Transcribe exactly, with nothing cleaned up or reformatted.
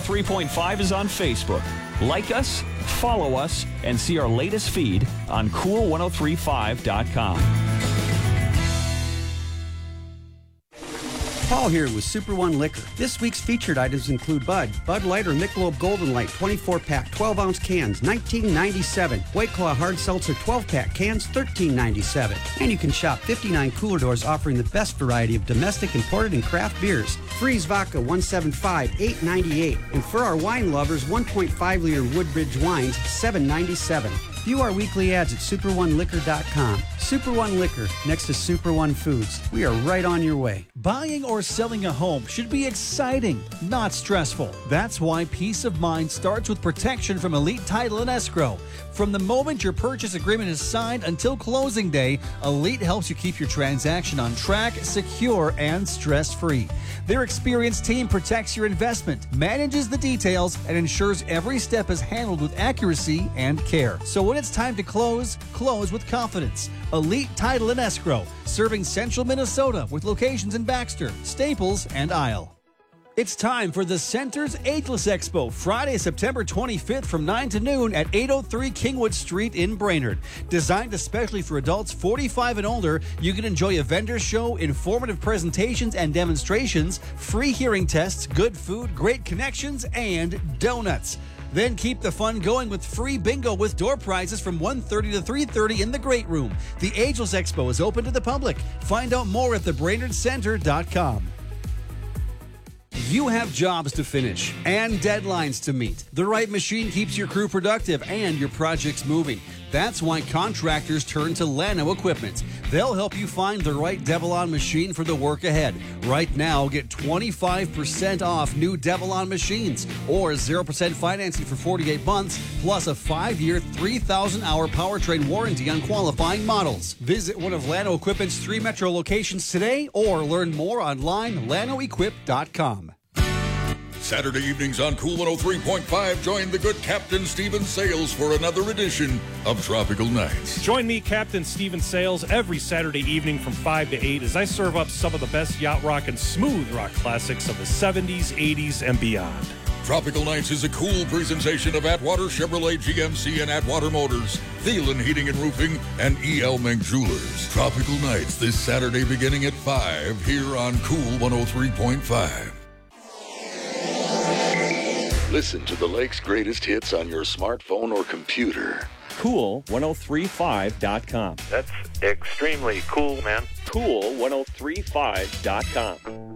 three point five is on Facebook. Like us, follow us, and see our latest feed on cool ten thirty-five dot com. Paul here with Super One Liquor. This week's featured items include Bud, Bud Light or Michelob Golden Light twenty-four pack, twelve ounce cans, nineteen ninety-seven. White Claw Hard Seltzer twelve pack cans, thirteen ninety-seven. And you can shop fifty-nine cooler doors offering the best variety of domestic, imported, and craft beers. Freeze Vodka one seventy-five, eight ninety-eight. And for our wine lovers, one point five liter Woodbridge wines, seven ninety-seven. View our weekly ads at super one liquor dot com. Super One Liquor, next to Super One Foods. We are right on your way. Buying or selling a home should be exciting, not stressful. That's why peace of mind starts with protection from Elite Title and Escrow. From the moment your purchase agreement is signed until closing day, Elite helps you keep your transaction on track, secure, and stress-free. Their experienced team protects your investment, manages the details, and ensures every step is handled with accuracy and care. So when it's time to close, close with confidence. Elite Title and Escrow, serving central Minnesota with locations in Baxter, Staples, and Isle. It's time for the Center's Ageless Expo, Friday, September twenty-fifth from nine to noon at eight oh three Kingwood Street in Brainerd. Designed especially for adults forty-five and older, you can enjoy a vendor show, informative presentations and demonstrations, free hearing tests, good food, great connections, and donuts. Then keep the fun going with free bingo with door prizes from one thirty to three thirty in the Great Room. The Ageless Expo is open to the public. Find out more at the brainerd center dot com. You have jobs to finish and deadlines to meet. The right machine keeps your crew productive and your projects moving. That's why contractors turn to Llano Equipment. They'll help you find the right Devilon machine for the work ahead. Right now, get twenty-five percent off new Devilon machines or zero percent financing for forty-eight months, plus a five-year, three thousand hour powertrain warranty on qualifying models. Visit one of Llano Equipment's three metro locations today or learn more online, llano equip dot com. Saturday evenings on Cool one oh three point five, join the good Captain Stephen Sales for another edition of Tropical Nights. Join me, Captain Stephen Sales, every Saturday evening from five to eight as I serve up some of the best yacht rock and smooth rock classics of the seventies, eighties, and beyond. Tropical Nights is a cool presentation of Atwater Chevrolet G M C and Atwater Motors, Thielen Heating and Roofing, and E L. Mink Jewelers. Tropical Nights this Saturday beginning at five here on Cool one oh three point five. Listen to the Lake's greatest hits on your smartphone or computer. cool ten thirty-five dot com. That's extremely cool, man. cool ten thirty-five dot com.